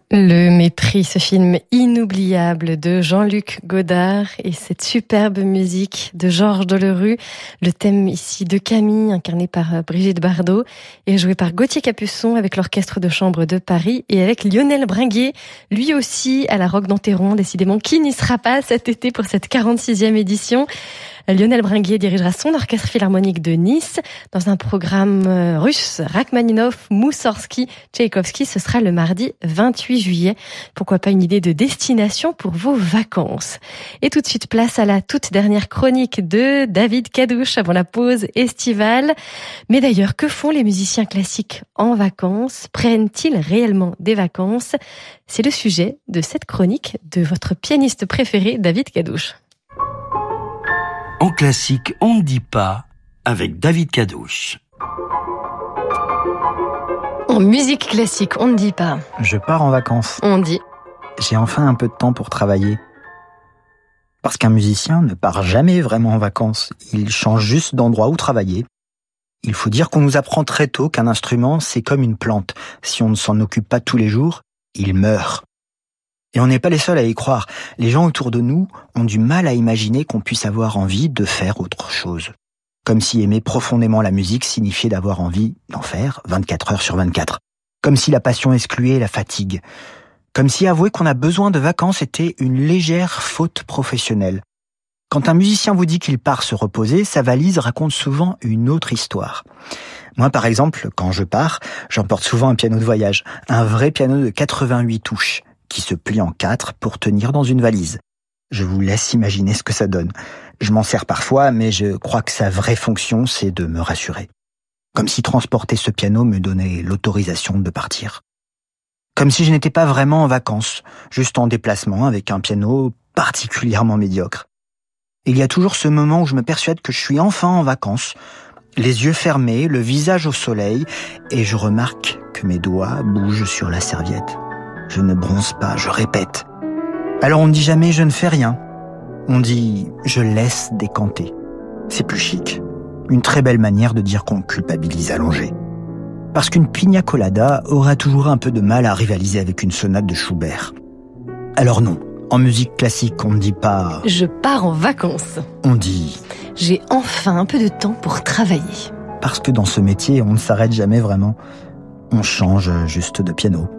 Le Mépris, ce film inoubliable de Jean-Luc Godard et cette superbe musique de Georges Delerue. Le thème ici de Camille, incarné par Brigitte Bardot, et joué par Gauthier Capuçon avec l'Orchestre de Chambre de Paris et avec Lionel Bringuet, lui aussi à la Roque d'Enterron. Décidément, qui n'y sera pas cet été pour cette 46e édition? Lionel Bringuet dirigera son orchestre philharmonique de Nice dans un programme russe, Rachmaninov, Moussorski, Tchaïkovski. Ce sera le mardi 28 juillet. Pourquoi pas une idée de destination pour vos vacances? Et tout de suite, place à la toute dernière chronique de David Cadouche avant la pause estivale. Mais d'ailleurs, que font les musiciens classiques en vacances? Prennent-ils réellement des vacances? C'est le sujet de cette chronique de votre pianiste préféré, David Cadouche. En classique, on ne dit pas, avec David Cadouche. En musique classique, on ne dit pas. Je pars en vacances. On dit. J'ai enfin un peu de temps pour travailler. Parce qu'un musicien ne part jamais vraiment en vacances. Il change juste d'endroit où travailler. Il faut dire qu'on nous apprend très tôt qu'un instrument, c'est comme une plante. Si on ne s'en occupe pas tous les jours, il meurt. Et on n'est pas les seuls à y croire. Les gens autour de nous ont du mal à imaginer qu'on puisse avoir envie de faire autre chose. Comme si aimer profondément la musique signifiait d'avoir envie d'en faire 24 heures sur 24. Comme si la passion excluait la fatigue. Comme si avouer qu'on a besoin de vacances était une légère faute professionnelle. Quand un musicien vous dit qu'il part se reposer, sa valise raconte souvent une autre histoire. Moi, par exemple, quand je pars, j'emporte souvent un piano de voyage. Un vrai piano de 88 touches. Qui se plie en 4 pour tenir dans une valise. Je vous laisse imaginer ce que ça donne. Je m'en sers parfois, mais je crois que sa vraie fonction, c'est de me rassurer. Comme si transporter ce piano me donnait l'autorisation de partir. Comme si je n'étais pas vraiment en vacances, juste en déplacement avec un piano particulièrement médiocre. Il y a toujours ce moment où je me persuade que je suis enfin en vacances, les yeux fermés, le visage au soleil, et je remarque que mes doigts bougent sur la serviette. Je ne bronze pas, je répète. Alors on ne dit jamais « je ne fais rien ». On dit « je laisse décanter ». C'est plus chic. Une très belle manière de dire qu'on culpabilise allongé. Parce qu'une pina colada aura toujours un peu de mal à rivaliser avec une sonate de Schubert. Alors non, en musique classique, on ne dit pas « je pars en vacances ». On dit « j'ai enfin un peu de temps pour travailler ». Parce que dans ce métier, on ne s'arrête jamais vraiment. On change juste de piano.